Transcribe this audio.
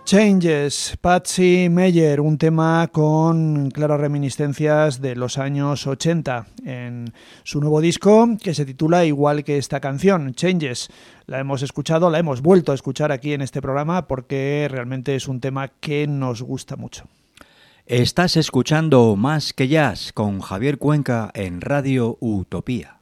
Changes, Patsy Meyer, un tema con claras reminiscencias de los años 80 en su nuevo disco que se titula igual que esta canción, Changes. La hemos escuchado, la hemos vuelto a escuchar aquí en este programa porque realmente es un tema que nos gusta mucho. Estás escuchando Más que Jazz con Javier Cuenca en Radio Utopía.